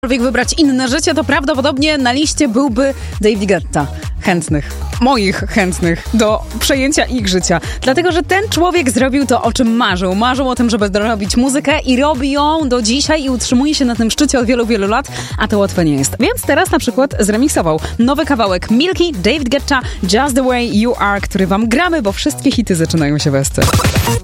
wybrać inne życie, to prawdopodobnie na liście byłby David Guetta. Moich chętnych do przejęcia ich życia. Dlatego, że ten człowiek zrobił to, o czym marzył. Marzył o tym, żeby robić muzykę i robi ją do dzisiaj i utrzymuje się na tym szczycie od wielu, wielu lat, a to łatwe nie jest. Więc teraz na przykład zremiksował nowy kawałek Milky, David Guetta, Just the Way You Are, który wam gramy, bo wszystkie hity zaczynają się w SC.